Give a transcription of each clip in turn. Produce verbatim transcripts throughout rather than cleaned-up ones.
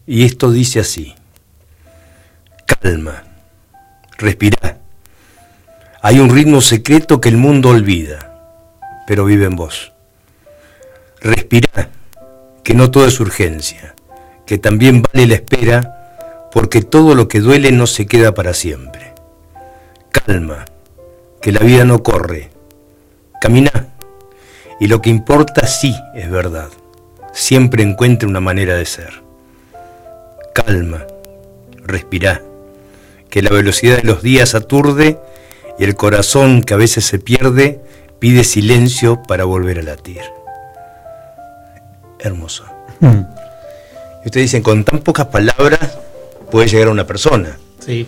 y esto dice así: calma, respirá. Hay un ritmo secreto que el mundo olvida, pero vive en vos. Respirá, que no todo es urgencia, que también vale la espera, porque todo lo que duele no se queda para siempre. Calma, que la vida no corre. Camina, y lo que importa sí es verdad. Siempre encuentre una manera de ser. Calma, respirá, que la velocidad de los días aturde y el corazón que a veces se pierde pide silencio para volver a latir. Hermoso. Mm. Y ustedes dicen, con tan pocas palabras puede llegar a una persona. Sí.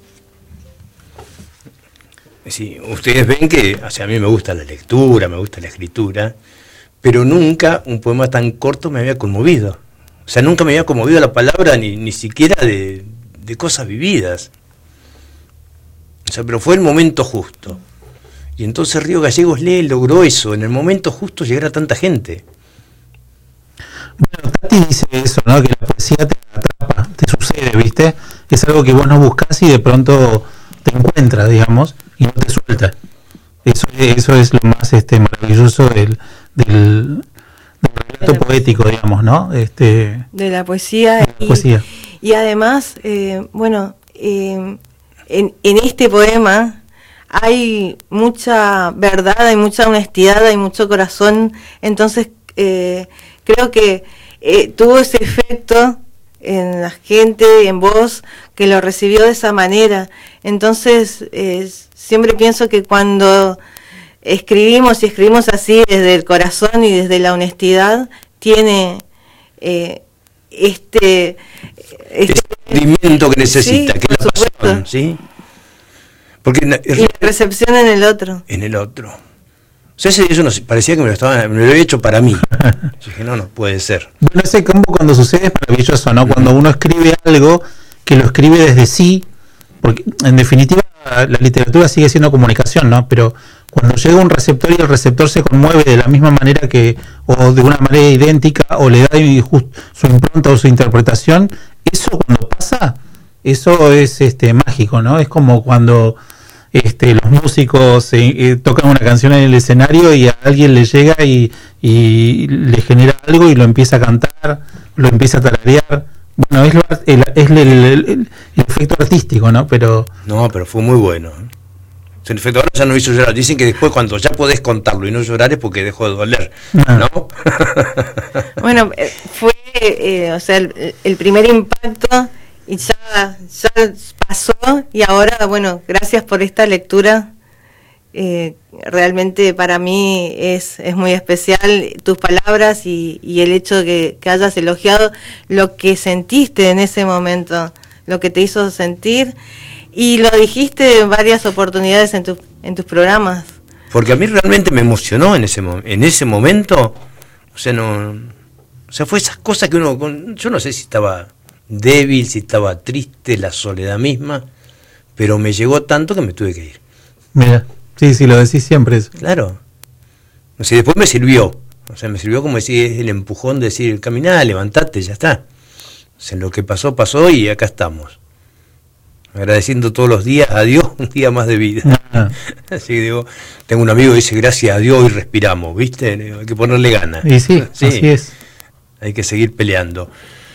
Sí, ustedes ven que, o sea, a mí me gusta la lectura, me gusta la escritura, pero nunca un poema tan corto me había conmovido. O sea, nunca me había conmovido la palabra, ni, ni siquiera de, de cosas vividas. O sea, pero fue el momento justo. Y entonces Río Gallegos Lee logró eso, en el momento justo llegar a tanta gente. Bueno, Tati dice eso, ¿no? Que la poesía te atrapa, te sucede, ¿viste? Es algo que vos no buscás y de pronto te encuentras, digamos, y no te suelta. Eso, eso es lo más este, maravilloso del, del, del relato poético, digamos, ¿no? Este, de la poesía. De la y, poesía. Y además, eh, bueno, eh, en, en este poema hay mucha verdad, hay mucha honestidad, hay mucho corazón, entonces eh, creo que eh, tuvo ese efecto en la gente, en vos, que lo recibió de esa manera. Entonces, eh, siempre pienso que cuando escribimos y escribimos así desde el corazón y desde la honestidad, tiene eh, este, este sentimiento que necesita, sí, que es la pasión, ¿sí? Porque y la recepción en el otro. En el otro. O sea, eso no, parecía que me lo, estaba, me lo había hecho para mí. Yo dije, no, no puede ser. Bueno, ese campo cuando sucede es maravilloso, ¿no? Cuando uno escribe algo, que lo escribe desde sí, porque en definitiva la literatura sigue siendo comunicación, ¿no? Pero cuando llega un receptor y el receptor se conmueve de la misma manera que, o de una manera idéntica, o le da su impronta o su interpretación, eso cuando pasa, eso es este mágico, ¿no? Es como cuando este, los músicos eh, eh, tocan una canción en el escenario y a alguien le llega y, y le genera algo y lo empieza a cantar, lo empieza a tararear. Bueno, es, lo, el, es el, el, el, el efecto artístico, ¿no? Pero no, pero fue muy bueno. En efecto, ahora ya no hizo llorar. Dicen que después cuando ya podés contarlo y no llorar es porque dejó de doler, ¿no? ¿no? Bueno, fue, eh, o sea, el, el primer impacto y ya, ya pasó y ahora, bueno, gracias por esta lectura. Eh, realmente para mí es, es muy especial tus palabras y, y el hecho de que, que hayas elogiado lo que sentiste en ese momento, lo que te hizo sentir, y lo dijiste en varias oportunidades en, tu, en tus programas. Porque a mí realmente me emocionó en ese, en ese momento, o sea, no, o sea, fue esas cosas que uno, yo no sé si estaba débil, si estaba triste, la soledad misma, pero me llegó tanto que me tuve que ir. Mira. Sí, sí, lo decís siempre eso. Claro. O sea, después me sirvió. O sea, me sirvió como decir, el empujón de decir, caminá, levantate, ya está. O sea, lo que pasó, pasó y acá estamos. Agradeciendo todos los días a Dios un día más de vida. Ah. Así que digo, tengo un amigo que dice, gracias a Dios hoy respiramos, ¿viste? Hay que ponerle ganas. Y sí, sí, así es. Hay que seguir peleando.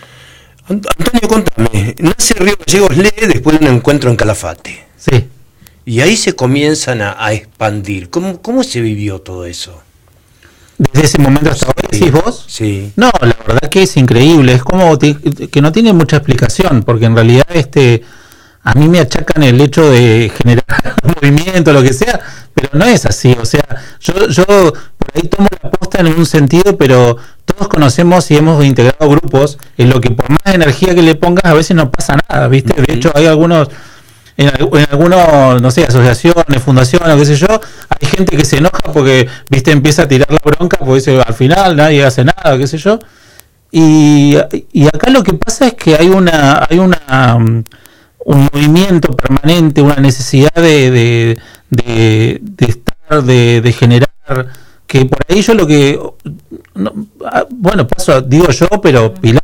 Antonio, contame, nace Río Gallegos Lee después de un encuentro en Calafate. Sí. Y ahí se comienzan a, a expandir. ¿Cómo, ¿Cómo se vivió todo eso? ¿Desde ese momento hasta ahora decís vos? Sí. No, la verdad que es increíble. Es como te, que no tiene mucha explicación, porque en realidad este a mí me achacan el hecho de generar movimiento, lo que sea, pero no es así. O sea, yo, yo por ahí tomo la posta en un sentido, pero todos conocemos y hemos integrado grupos en lo que por más energía que le pongas a veces no pasa nada, ¿viste? Uh-huh. De hecho, hay algunos... En, en algunos, no sé, asociaciones, fundaciones, qué sé yo, hay gente que se enoja porque, viste, empieza a tirar la bronca porque dice, al final nadie hace nada, qué sé yo. Y, y acá lo que pasa es que hay una hay una um, un movimiento permanente, una necesidad de, de, de, de estar, de, de generar, que por ahí yo lo que, no, bueno, paso, digo yo, pero Pilar